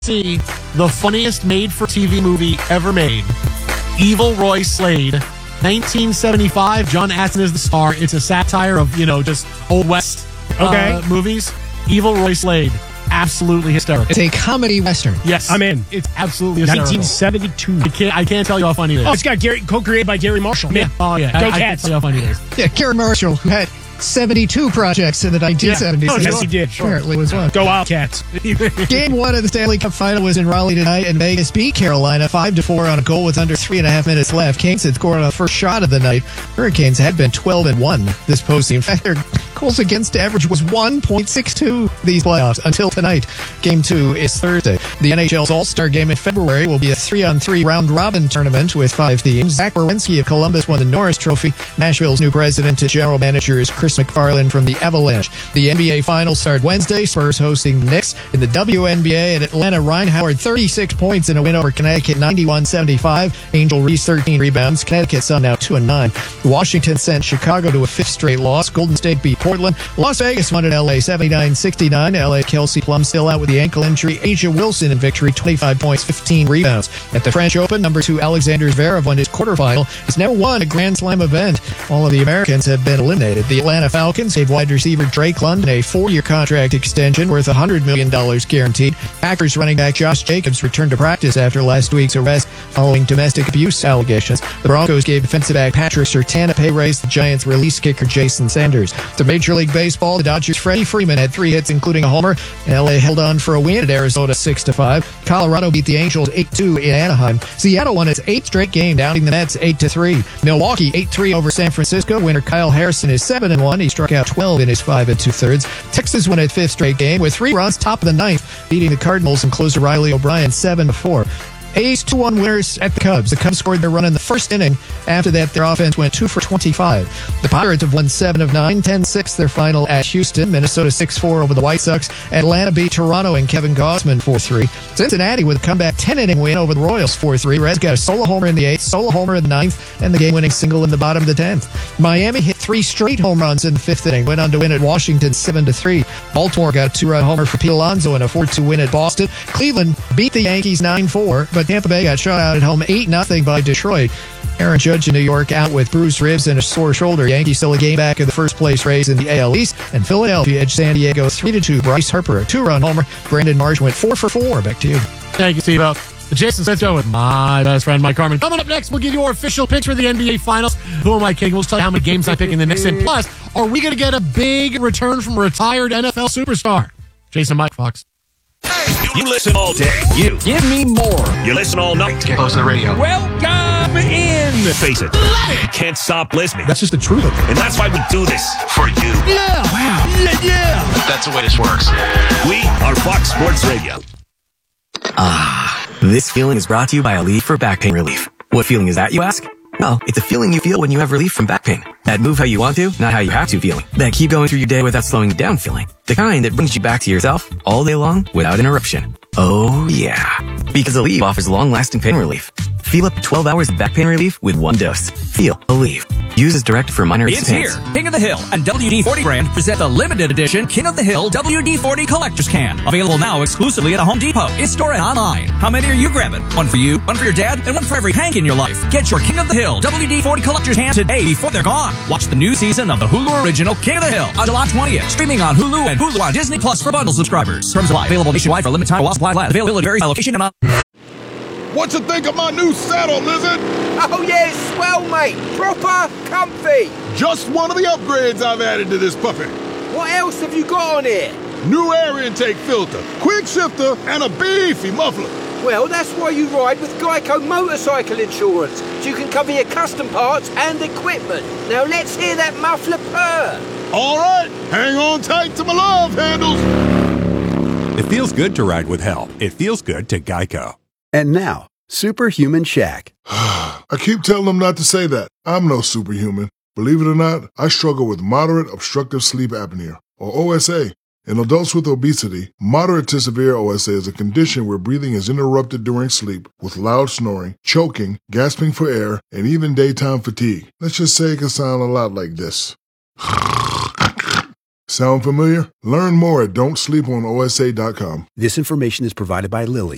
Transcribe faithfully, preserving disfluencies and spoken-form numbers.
See the funniest made-for-T V movie ever made, Evil Roy Slade, nineteen seventy-five. John Astin is the star. It's a satire of, you know, just Old West uh, okay. movies. Evil Roy Slade, absolutely hysterical. It's a comedy western. Yes, I'm in. It's absolutely hysterical. nineteen seventy-two. I can't, I can't tell you how funny it is. Oh, it's got Gary, co-created by Gary Marshall. Yeah. Oh, yeah. Go I, I can't Cats. tell you how funny it is. Yeah, Gary Marshall, who had seventy-two projects in the nineteen seventies. Yeah. Oh, yes, he did. Sure. Apparently was one. Go Wildcats. Game one of the Stanley Cup Final was in Raleigh tonight, and Vegas beat Carolina five to four on a goal with under three and a half minutes left. Canes had scored on the first shot of the night. Hurricanes had been twelve and one this postseason. In fact, their goals against average was one point six two these playoffs until tonight. Game two is Thursday. The N H L's All-Star Game in February will be a three-on-three round-robin tournament with five teams. Zach Werenski of Columbus won the Norris Trophy. Nashville's new president and general manager is Chris McFarland from the Avalanche. The N B A Finals start Wednesday. Spurs hosting the Knicks. In the W N B A at Atlanta, Ryan Howard thirty-six points in a win over Connecticut, ninety-one seventy-five. Angel Reese thirteen rebounds. Connecticut's on now two and nine. Washington sent Chicago to a fifth straight loss. Golden State beat Portland. Las Vegas won at L A seventy-nine sixty-nine. L A Kelsey Plum still out with the ankle injury. Asia Wilson in victory, twenty-five points, fifteen rebounds. At the French Open, number two Alexander Zverev won his quarterfinal. He's never won a Grand Slam event. All of the Americans have been eliminated. The Atlanta Falcons gave wide receiver Drake London a four-year contract extension worth one hundred million dollars guaranteed. Packers running back Josh Jacobs returned to practice after last week's arrest following domestic abuse allegations. The Broncos gave defensive back Patrick Surtain a pay raise. The Giants released kicker Jason Sanders. To Major League Baseball, the Dodgers' Freddie Freeman had three hits, including a homer. L A held on for a win at Arizona six to five. Colorado beat the Angels eight two in Anaheim. Seattle won its eighth straight game, downing the Mets eight to three. Milwaukee eight three over San Francisco. Winner Kyle Harrison is seven and one. He struck out twelve in his five and two-thirds. Texas won its fifth straight game with three runs, top of the ninth, beating the Cardinals and closer Riley O'Brien seven to four. A's two one winners at the Cubs. The Cubs scored their run in the first inning. After that, their offense went two for twenty-five. The Pirates have won seven of nine, ten six their final at Houston. Minnesota six four over the White Sox. Atlanta beat Toronto and Kevin Gausman four three. Cincinnati with a comeback ten-inning win over the Royals four three. Reds got a solo homer in the eighth, solo homer in the ninth, and the game-winning single in the bottom of the tenth. Miami hit three straight home runs in the fifth inning, went on to win at Washington seven to three. Baltimore got a two-run homer for Pete Alonso in a four two win at Boston. Cleveland beat the Yankees nine four, but Tampa Bay got shut out at home eight nothing by Detroit. Aaron Judge in New York out with bruised ribs and a sore shoulder. Yankees still a game back in the first place race in the A L East. And Philadelphia edged San Diego three to two. Bryce Harper a two-run homer. Brandon Marsh went four for four. Back to you. Thank you, Steve-O. Jason Smith Show with my best friend, Mike Carmen. Coming up next, we'll give you our official picks for the N B A Finals. Who am I king? We'll tell you how many games I'm picking the Knicks in. Plus, are we going to get a big return from a retired N F L superstar? Jason, Mike, Fox. You listen all day. You give me more. You listen all night. Get close to the radio. Welcome in. Face it. You can't stop listening. That's just the truth of it. And that's why we do this for you. Yeah. Wow. Yeah, yeah. That's the way this works. We are Fox Sports Radio. Ah, this feeling is brought to you by Aleve for back pain relief. What feeling is that, you ask? Well, it's a feeling you feel when you have relief from back pain. That move how you want to, not how you have to feeling. That keep going through your day without slowing you down feeling. The kind that brings you back to yourself all day long without interruption. Oh yeah. Because Aleve offers long-lasting pain relief. Feel up to twelve hours of back pain relief with one dose. Feel Aleve. Use as directed for minor It's pains. here. King of the Hill and W D forty brand present the limited edition King of the Hill W D forty Collector's Can. Available now exclusively at a Home Depot. It's store and online. How many are you grabbing? One for you, one for your dad, and one for every Hank in your life. Get your King of the Hill W D forty Collector's Can today before they're gone. Watch the new season of the Hulu original King of the Hill on July twentieth. Streaming on Hulu and Hulu on Disney Plus for bundle subscribers. Terms apply. Available nationwide for limited time while supply lasts. Availability varies by location and on. What you think of my new saddle, Lizard? Oh yeah, it's swell, mate. Proper comfy. Just one of the upgrades I've added to this puppy. What else have you got on here? New air intake filter, quick shifter, and a beefy muffler. Well, that's why you ride with Geico Motorcycle Insurance, so you can cover your custom parts and equipment. Now let's hear that muffler purr. All right, hang on tight to my love handles. It feels good to ride with help. It feels good to Geico. And now, Superhuman Shaq. I keep telling them not to say that. I'm no superhuman. Believe it or not, I struggle with moderate obstructive sleep apnea, or O S A. In adults with obesity, moderate to severe O S A is a condition where breathing is interrupted during sleep with loud snoring, choking, gasping for air, and even daytime fatigue. Let's just say it can sound a lot like this. Sound familiar? Learn more at don't sleep on O S A dot com. This information is provided by Lilly,